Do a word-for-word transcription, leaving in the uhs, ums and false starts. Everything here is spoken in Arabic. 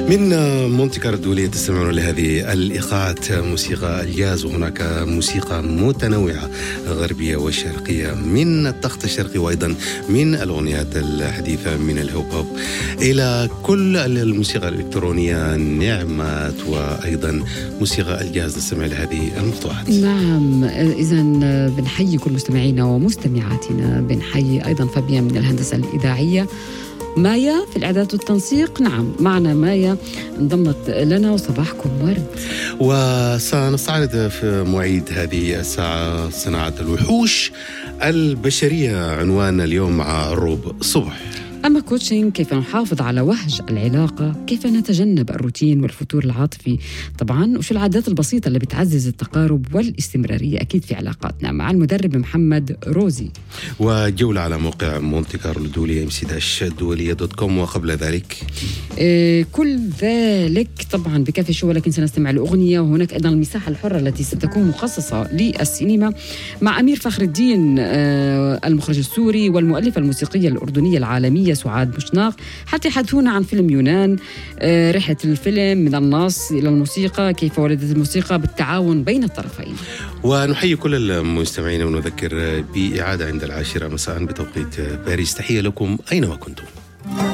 من مونتي كارلو الدولية تستمعون لهذه الإيقاعات موسيقى الجاز، وهناك موسيقى متنوعة غربية وشرقية من التخت الشرقي، وأيضا من الأغنيات الحديثة من الهوب هوب إلى كل الموسيقى الإلكترونية نعمات، وأيضا موسيقى الجاز. نستمع لهذه المقطوعات. نعم، إذن بنحيي كل مستمعينا ومستمعاتنا، بنحيي أيضا فابيان من الهندسة الإذاعية، مايا في الإعداد والتنسيق. نعم، معنا مايا انضمت لنا، وصباحكم ورد. وسنستعرض في مواعيد هذه الساعة صناعة الوحوش البشرية، عنوان اليوم مع روب صبح. أما كوتشنج، كيف نحافظ على وهج العلاقة، كيف نتجنب الروتين والفتور العاطفي طبعا، وشو العادات البسيطة اللي بتعزز التقارب والاستمرارية أكيد في علاقاتنا، مع المدرب محمد روزي. وجولة على موقع مونتي كارلو الدولية ام سي داش الدولية دوت كوم. وقبل ذلك إيه كل ذلك طبعا بكافي شو، ولكن سنستمع لأغنية، وهناك أيضا المساحة الحرة التي ستكون مخصصة للسينما مع أمير فخر الدين آه المخرج السوري والمؤلفة الموسيقية الأردنية العالمية سعاد بوشناق، حتى يحدثونا عن فيلم يونان، آه رحلة الفيلم من النص إلى الموسيقى، كيف ولدت الموسيقى بالتعاون بين الطرفين. ونحيي كل المستمعين ونذكر بإعادة عند العاشرة مساء بتوقيت باريس. تحية لكم أينما كنتم.